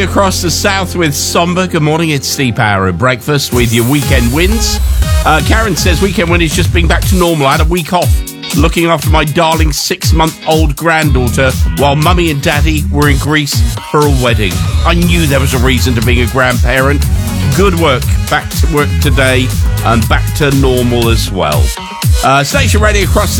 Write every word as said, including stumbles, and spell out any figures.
Radio across the south with Somber. Good morning, it's Steve Power at breakfast with your weekend wins. Uh, Karen says weekend win is just being back to normal. I had a week off looking after my darling six-month-old granddaughter while Mummy and Daddy were in Greece for a wedding. I knew there was a reason to being a grandparent. Good work. Back to work today and back to normal as well. Uh, Station Radio across the